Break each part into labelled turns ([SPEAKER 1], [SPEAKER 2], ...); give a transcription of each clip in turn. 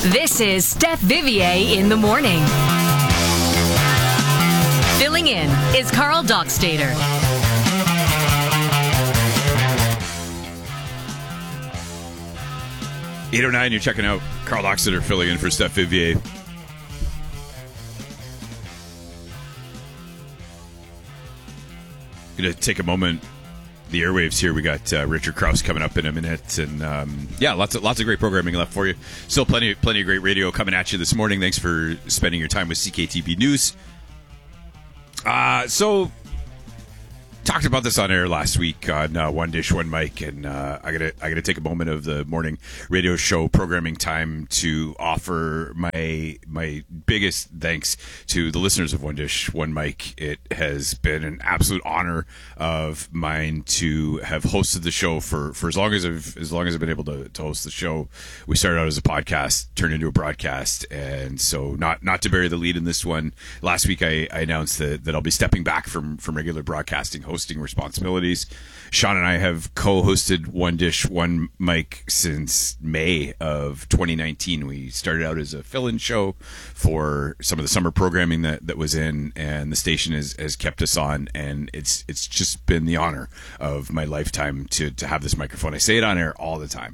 [SPEAKER 1] This is Steph Vivier in the morning. Filling in is Carl Dockstader.
[SPEAKER 2] 8:09, you're checking out Carl Dockstader filling in for Steph Vivier. Going to take a moment. The airwaves here. We got Richard Krause coming up in a minute, and lots of great programming left for you. Still plenty of great radio coming at you this morning. Thanks for spending your time with CKTB News. So talked about this on air last week on One Dish, One Mic, and I gotta take a moment of the morning radio show programming time to offer my biggest thanks to the listeners of One Dish, One Mic. It has been an absolute honor of mine to have hosted the show for as long as I've been able to host the show. We started out as a podcast, turned into a broadcast, and so not to bury the lead in this one. Last week I announced that I'll be stepping back from regular broadcasting hosting responsibilities. Sean and I have co-hosted One Dish, One Mic since May of 2019. We started out as a fill-in show for some of the summer programming that was in, and the station has kept us on, and it's just been the honor of my lifetime to have this microphone. I say it on air all the time,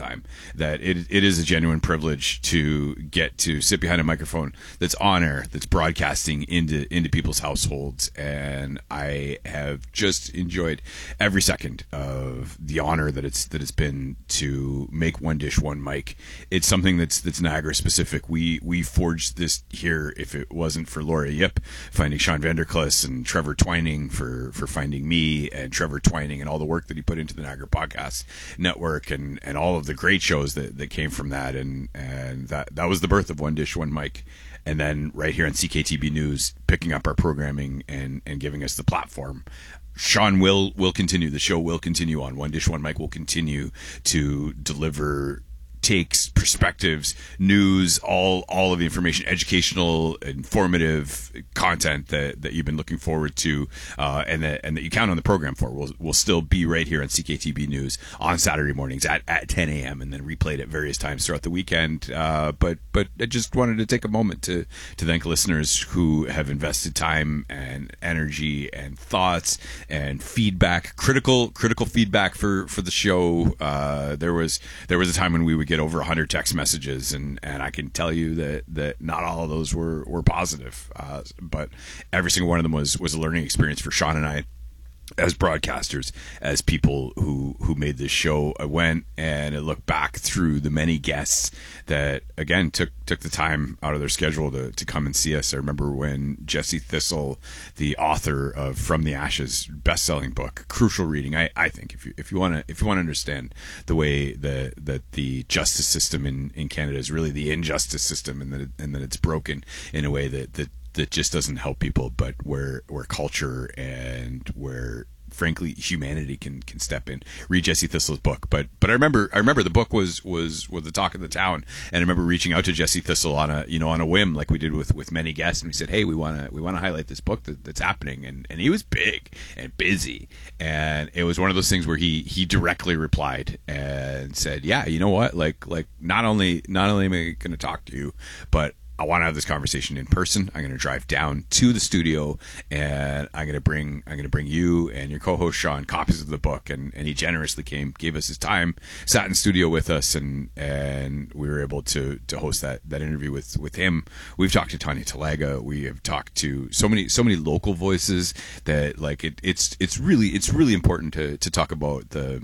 [SPEAKER 2] that it is a genuine privilege to get to sit behind a microphone that's on air, that's broadcasting into people's households, and I have just enjoyed every second of the honor that it's been to make One Dish, One Mic. It's something that's Niagara specific. We forged this here. If it wasn't for Laura Yip finding Sean Vanderklis and Trevor Twining for finding me, and Trevor Twining and all the work that he put into the Niagara Podcast Network and all of the great shows that came from that, and that was the birth of One Dish, One Mic. And then right here on CKTB News, picking up our programming and giving us the platform. Sean will continue. The show will continue on. One Dish, One Mic will continue to deliver takes, perspectives, news, all of the information, educational, informative content that you've been looking forward to, and that you count on the program for. We'll still be right here on CKTB News on Saturday mornings at 10 a.m. and then replayed at various times throughout the weekend. But I just wanted to take a moment to thank listeners who have invested time and energy and thoughts and feedback, critical feedback for the show. There was a time when we would get over 100 text messages, and I can tell you that not all of those were positive, but every single one of them was a learning experience for Sean and I as broadcasters, as people who made this show. I went and I looked back through the many guests that, again, took the time out of their schedule to come and see us. I remember when Jesse Thistle, the author of From the Ashes, best-selling book, crucial reading. I think if you want to understand the way that the justice system in Canada is really the injustice system, and that it's broken in a way that just doesn't help people, but where culture and where, frankly, humanity can step in. Read Jesse Thistle's book. But I remember the book was the talk of the town, and I remember reaching out to Jesse Thistle on a whim, like we did with many guests, and we said, hey, we want to highlight this book that's happening, and he was big and busy, and it was one of those things where he directly replied and said, yeah, you know what, like not only am I going to talk to you, but I want to have this conversation in person. I'm going to drive down to the studio, and I'm going to bring you and your co-host Sean copies of the book. And he generously gave us his time, sat in studio with us, and we were able to host that interview with him. We've talked to Tanya Talaga. We have talked to so many local voices that, like, it's really important to talk about the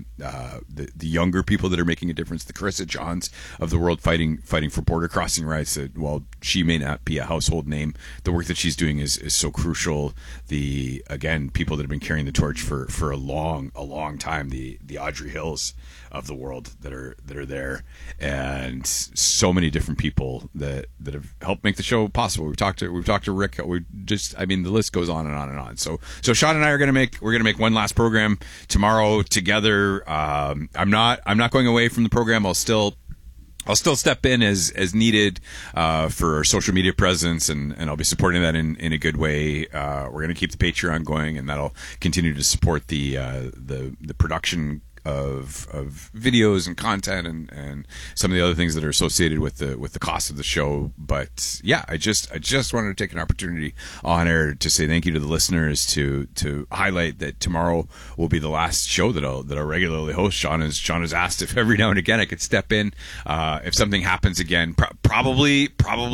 [SPEAKER 2] younger people that are making a difference. The Carissa Johns of the world fighting for border crossing rights. That, while she may not be a household name, the work that she's doing is so crucial. The, again, people that have been carrying the torch for a long time, the Audrey Hills of the world that are there, and so many different people that have helped make the show possible. We've talked to Rick. The list goes on and on and on. So Sean and I are going to make one last program tomorrow together. I'm not going away from the program. I'll still step in as needed for our social media presence, and I'll be supporting that in a good way. We're going to keep the Patreon going, and that'll continue to support the production videos and content and some of the other things that are associated with the cost of the show. But yeah, I just wanted to take an opportunity on air to say thank you to the listeners, to highlight that tomorrow will be the last show that I'll regularly host. Sean has asked if every now and again I could step in if something happens again. Probably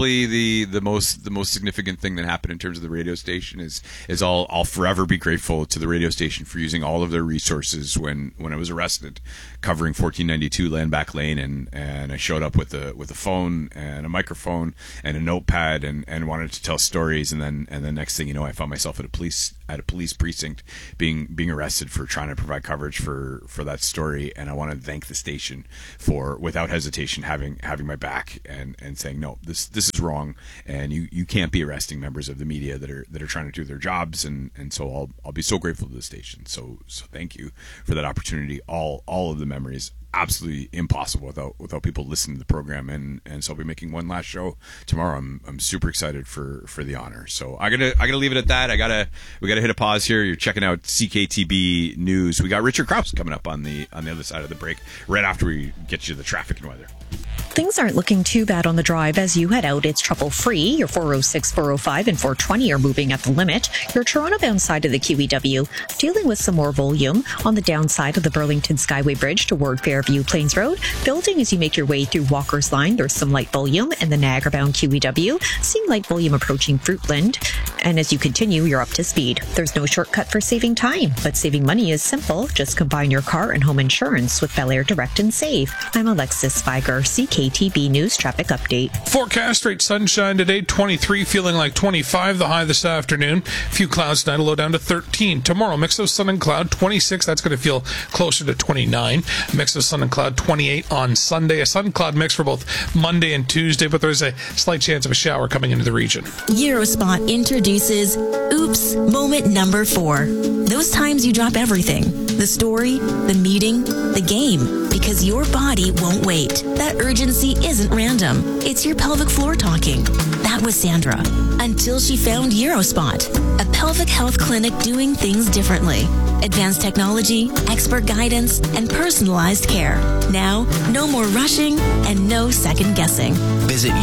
[SPEAKER 2] the most significant thing that happened in terms of the radio station is I'll forever be grateful to the radio station for using all of their resources when I was arrested covering 1492 Landback Lane, and I showed up with a phone and a microphone and a notepad and wanted to tell stories, and then next thing you know, I found myself at a police precinct being arrested for trying to provide coverage for that story. And I want to thank the station for, without hesitation, having my back and saying, no, this is wrong, and you can't be arresting members of the media that are trying to do their jobs. And so I'll be so grateful to the station. So thank you for that opportunity. All of the memories, absolutely impossible without people listening to the program, and so I'll be making one last show tomorrow. I'm super excited for the honor. So I gotta leave it at that. We gotta hit a pause here. You're checking out CKTB News. We got Richard Krause coming up on the other side of the break, right after we get you the traffic and weather.
[SPEAKER 3] Things aren't looking too bad on the drive as you head out. It's trouble-free. Your 406, 405, and 420 are moving at the limit. Your Toronto-bound side of the QEW dealing with some more volume. On the downside of the Burlington Skyway Bridge toward Fairview Plains Road, building as you make your way through Walker's Line, there's some light volume. And the Niagara-bound QEW, seeing light volume approaching Fruitland. And as you continue, you're up to speed. There's no shortcut for saving time, but saving money is simple. Just combine your car and home insurance with Bel Air Direct and Save. I'm Alexis Viger, CKTB News Traffic Update.
[SPEAKER 4] Forecast, straight sunshine today, 23, feeling like 25, the high this afternoon. Few clouds tonight, a low down to 13. Tomorrow, mix of sun and cloud, 26, that's going to feel closer to 29. Mix of sun and cloud, 28 on Sunday. A sun cloud mix for both Monday and Tuesday, but there's a slight chance of a shower coming into the region.
[SPEAKER 5] Eurospot introduces Oops Moment number 4. Those times you drop everything. The story, the meeting, the game. Because your body won't wait. That urgency isn't random. It's your pelvic floor talking. That was Sandra. Until she found Eurospot, a pelvic health clinic doing things differently. Advanced technology, expert guidance, and personalized care. Now, no more rushing and no second guessing.
[SPEAKER 6] Visit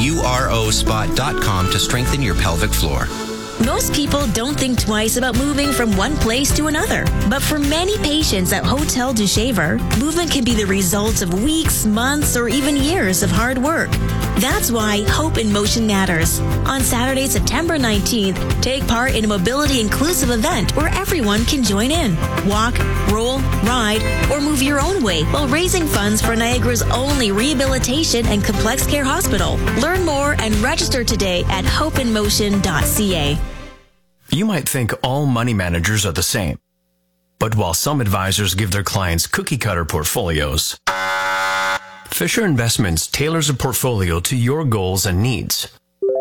[SPEAKER 6] urospot.com to strengthen your pelvic floor.
[SPEAKER 5] Most people don't think twice about moving from one place to another. But for many patients at Hotel du Shaver, movement can be the result of weeks, months, or even years of hard work. That's why Hope in Motion matters. On Saturday, September 19th, take part in a mobility-inclusive event where everyone can join in. Walk, roll, ride, or move your own way while raising funds for Niagara's only rehabilitation and complex care hospital. Learn more and register today at hopeinmotion.ca.
[SPEAKER 7] You might think all money managers are the same. But while some advisors give their clients cookie-cutter portfolios, Fisher Investments tailors a portfolio to your goals and needs.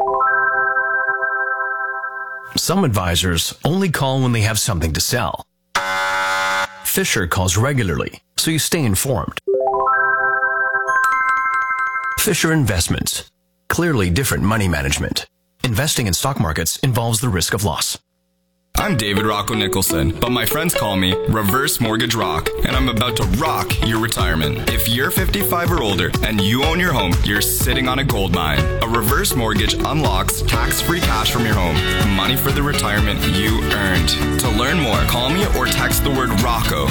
[SPEAKER 7] Some advisors only call when they have something to sell. Fisher calls regularly, so you stay informed. Fisher Investments. Clearly different money management. Investing in stock markets involves the risk of loss.
[SPEAKER 8] I'm David Rocco Nicholson, but my friends call me Reverse Mortgage Rock, and I'm about to rock your retirement. If you're 55 or older and you own your home, you're sitting on a gold mine. A reverse mortgage unlocks tax-free cash from your home. Money for the retirement you earned. To learn more, call me or text the word Rocco